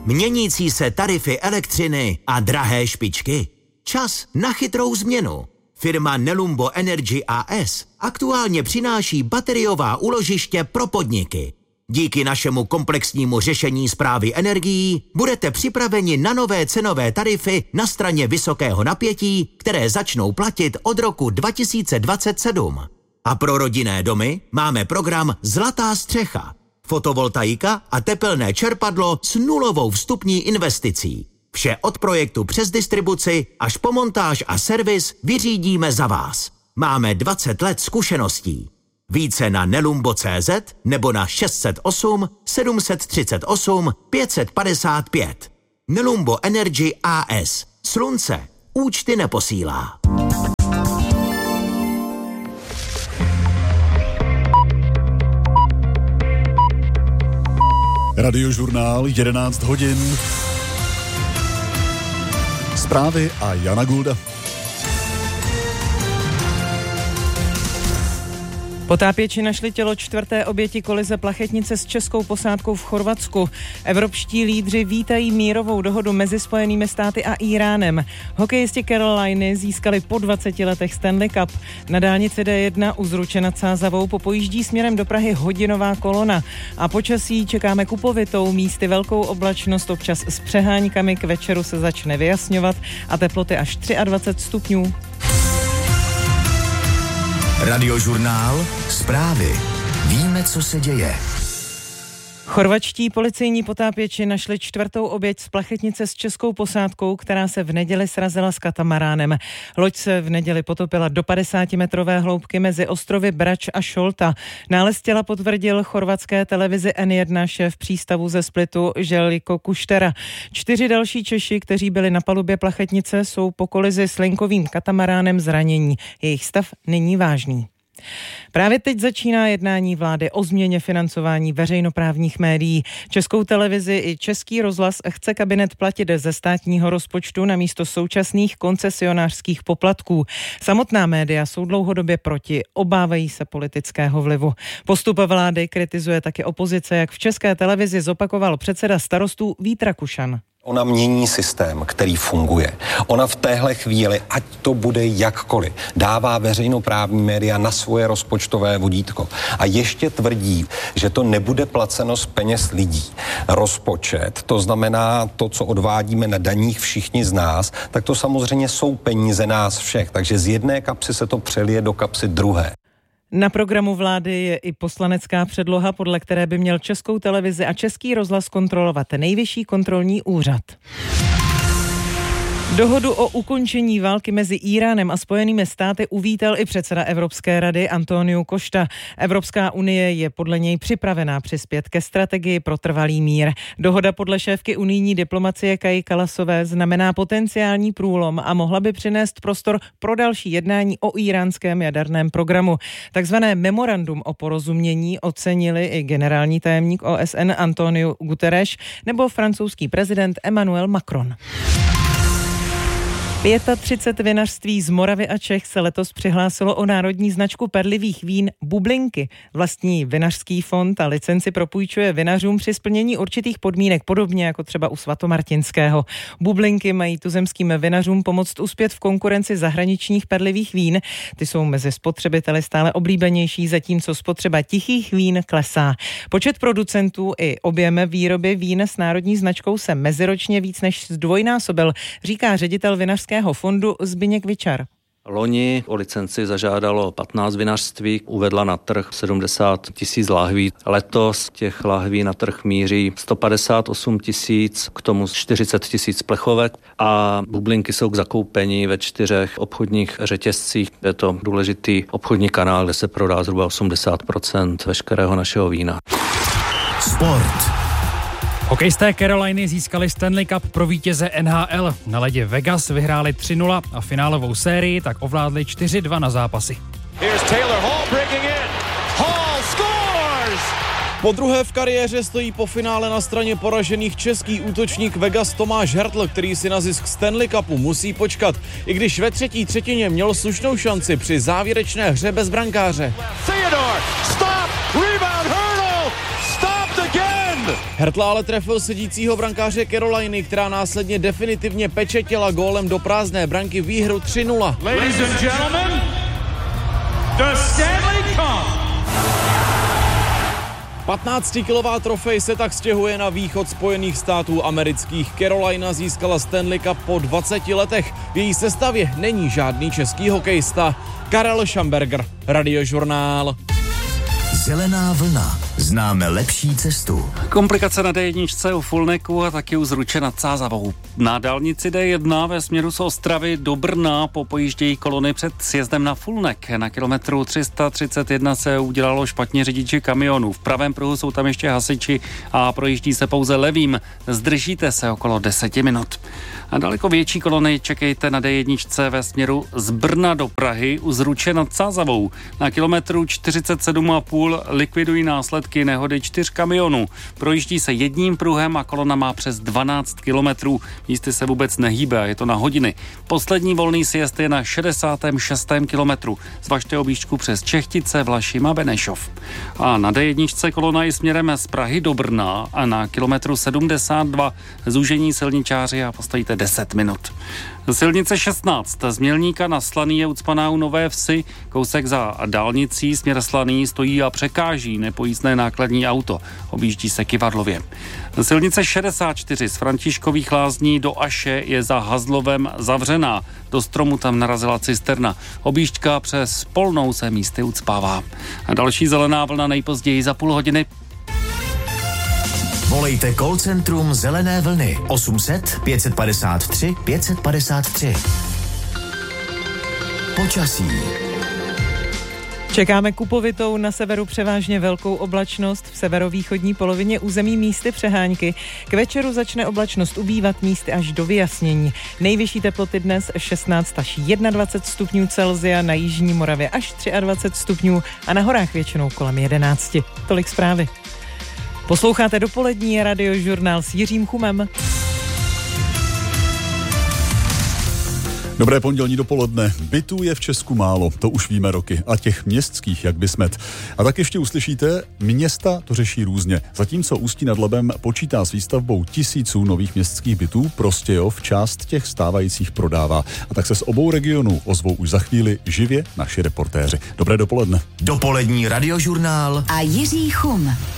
měnící se tarify elektřiny a drahé špičky. Čas na chytrou změnu. Firma Nelumbo Energy AS aktuálně přináší bateriová úložiště pro podniky. Díky našemu komplexnímu řešení správy energií budete připraveni na nové cenové tarify na straně vysokého napětí, které začnou platit od roku 2027. A pro rodinné domy máme program Zlatá střecha. Fotovoltaika a tepelné čerpadlo s nulovou vstupní investicí. Vše od projektu přes distribuci až po montáž a servis vyřídíme za vás. Máme 20 let zkušeností. Více na nelumbo.cz nebo na 608 738 555. Nelumbo Energy AS. Slunce účty neposílá. Radiožurnál 11 hodin. Zprávy a Jana Gulda. Potápěči našli tělo 4. oběti kolize plachetnice s českou posádkou v Chorvatsku. Evropští lídři vítají mírovou dohodu mezi Spojenými státy a Íránem. Hokejisti Caroliny získali po 20 letech Stanley Cup. Na dálnici D1 u Zruče nad Sázavou popojíždí směrem do Prahy hodinová kolona. A počasí čekáme kupovitou, místy velkou oblačnost, občas s přeháňkami, k večeru se začne vyjasňovat a teploty až 23 stupňů. Radiožurnál, zprávy. Víme, co se děje. Chorvatští policejní potápěči našli 4. oběť z plachetnice s českou posádkou, která se v neděli srazila s katamaránem. Loď se v neděli potopila do 50-metrové hloubky mezi ostrovy Brač a Šolta. Nález těla potvrdil chorvatské televizi N1 šéf přístavu ze Splitu Željko Kuštera. 4 další Češi, kteří byli na palubě plachetnice, jsou po kolizi s linkovým katamaránem zranění. Jejich stav není vážný. Právě teď začíná jednání vlády o změně financování veřejnoprávních médií. Českou televizi i Český rozhlas chce kabinet platit ze státního rozpočtu namísto současných koncesionářských poplatků. Samotná média jsou dlouhodobě proti, obávají se politického vlivu. Postup vlády kritizuje taky opozice, jak v České televizi zopakoval předseda Starostů Vít Rakušan. Ona mění systém, který funguje. Ona v téhle chvíli, ať to bude jakkoliv, dává veřejnoprávní média na svoje rozpočtové vodítko. A ještě tvrdí, že to nebude placeno z peněz lidí. Rozpočet, to znamená to, co odvádíme na daních všichni z nás, tak to samozřejmě jsou peníze nás všech. Takže z jedné kapsy se to přelije do kapsy druhé. Na programu vlády je i poslanecká předloha, podle které by měl Českou televizi a Český rozhlas kontrolovat Nejvyšší kontrolní úřad. Dohodu o ukončení války mezi Íránem a Spojenými státy uvítal i předseda Evropské rady Antonio Costa. Evropská unie je podle něj připravená přispět ke strategii pro trvalý mír. Dohoda podle šéfky unijní diplomacie Kaji Kalasové znamená potenciální průlom a mohla by přinést prostor pro další jednání o íránském jaderném programu. Takzvané memorandum o porozumění ocenili i generální tajemník OSN Antonio Guterres nebo francouzský prezident Emmanuel Macron. 35 vinařství z Moravy a Čech se letos přihlásilo o národní značku perlivých vín Bublinky. Vlastní vinařský fond a licenci propůjčuje vinařům při splnění určitých podmínek, podobně jako třeba u Svatomartinského. Bublinky mají tuzemským vinařům pomoct uspět v konkurenci zahraničních perlivých vín. Ty jsou mezi spotřebiteli stále oblíbenější, zatímco spotřeba tichých vín klesá. Počet producentů i objem výroby vín s národní značkou se meziročně víc než zdvojnásobil, říká ředitel vinařského fondu Zbyněk Vičar. Loni o licenci zažádalo 15 vinařství, uvedla na trh 70 000 lahví. Letos těch lahví na trh míří 158 000, k tomu 40 000 plechovek a bublinky jsou k zakoupení ve 4 obchodních řetězcích. Je to důležitý obchodní kanál, kde se prodá zhruba 80% veškerého našeho vína. Sport. Hokejisté Caroliny získali Stanley Cup pro vítěze NHL. Na ledě Vegas vyhráli 3-0 a finálovou sérii tak ovládli 4-2 na zápasy. Po druhé v kariéře stojí po finále na straně poražených český útočník Vegas Tomáš Hertl, který si na zisk Stanley Cupu musí počkat, i když ve třetí třetině měl slušnou šanci při závěrečné hře bez brankáře. Theodore, stop, rebound, Hertl, stopped again. Hertl ale trefil sedícího brankáře Caroliny, která následně definitivně pečetěla gólem do prázdné branky výhru 3-0. Ladies and gentlemen, the Stanley Cup. 15-kilová trofej se tak stěhuje na východ Spojených států amerických. Carolina získala Stanley Cup po 20 letech. V její sestavě není žádný český hokejista. Karel Schamberger, Radiožurnál. Zelená vlna. Známe lepší cestu. Komplikace na D1 u Fulneku a taky u Zruče nad Sázavou. Na dálnici D1 ve směru z Ostravy do Brna popojíždějí kolony před sjezdem na Fulnek. Na kilometru 331 se udělalo špatně řidiči kamionů. V pravém pruhu jsou tam ještě hasiči a projíždí se pouze levým. Zdržíte se okolo 10 minut. A daleko větší kolony čekejte na D1 ve směru z Brna do Prahy u Zruče nad Sázavou. Na kilometru 47,5 likvidují následky nehody 4 kamionů. Projíždí se jedním pruhem a kolona má přes 12 kilometrů. Místy se vůbec nehýbe a je to na hodiny. Poslední volný sjezd je na 66. kilometru. Zvažte objížďku přes Čechtice, Vlašim a Benešov. A na D1 kolona i směrem z Prahy do Brna a na kilometru 72 zúžení silničáři a postojíte 10 minut. Silnice 16 z Mělníka na Slaný je ucpaná u Nové Vsi. Kousek za dálnicí směr Slaný stojí a překáží nepojízdné nákladní auto. Objíždí se Kyvadlově. Silnice 64 z Františkových Lázní do Aše je za Hazlovem zavřená. Do stromu tam narazila cisterna. Objížďka přes Polnou se místy ucpává. A další zelená vlna nejpozději za půl hodiny. Volejte call centrum Zelené vlny 800 553 553. Počasí. Čekáme kupovitou, na severu převážně velkou oblačnost, v severovýchodní polovině území místy přehánky. K večeru začne oblačnost ubývat, místy až do vyjasnění. Nejvyšší teploty dnes 16 až 21 stupňů Celsia, na jižní Moravě až 23 stupňů a na horách většinou kolem 11. Tolik zprávy. Posloucháte dopolední Radiožurnál s Jiřím Chumem. Dobré pondělní dopoledne. Bytů je v Česku málo, to už víme roky. A těch městských, jak by smet. A tak ještě uslyšíte, města to řeší různě. Zatímco Ústí nad Labem počítá s výstavbou tisíců nových městských bytů, Prostějov část těch stávajících prodává. A tak se z obou regionů ozvou už za chvíli živě naši reportéři. Dobré dopoledne. Dopolední Radiožurnál a Jiří Chum.